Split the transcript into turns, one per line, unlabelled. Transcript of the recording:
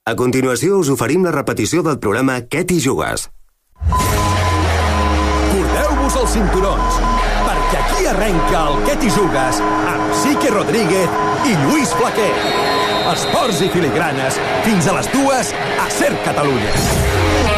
A continuació us oferim la repetició del programa Què t'hi jugues?
Cordeu-vos els cinturons, perquè aquí arrenca el Què t'hi jugues amb Sique Rodríguez i Lluís Flaquer. Esports i filigranes fins a les 2 a Ser Catalunya.